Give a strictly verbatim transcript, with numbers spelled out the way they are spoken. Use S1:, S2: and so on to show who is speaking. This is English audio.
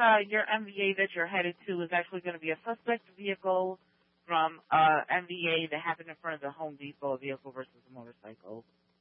S1: uh, your M V A that you're headed to is actually going to be a suspect vehicle from uh, M V A that happened in front of the Home Depot, a vehicle versus a motorcycle.